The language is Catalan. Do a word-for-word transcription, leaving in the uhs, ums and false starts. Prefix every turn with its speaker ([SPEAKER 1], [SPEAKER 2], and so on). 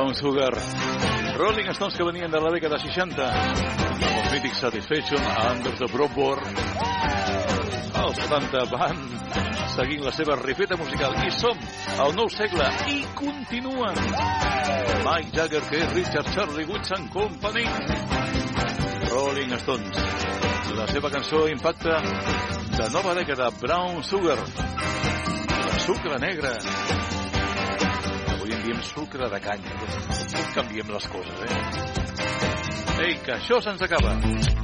[SPEAKER 1] Brown Sugar. Rolling Stones que venien de la dècada seixanta. Els mítics Satisfaction, Under the Broadboard. Els setanta van seguint la seva rifeta musical. I som al nou segle i continuen. Mike Jagger, que és Richard Charlie Woods and Company. Rolling Stones. La seva cançó impacta de nova dècada, Brown Sugar. La sucre negra. Avui en diem sucre de canya. Canviem les coses, eh? Ei, que això se'ns acaba.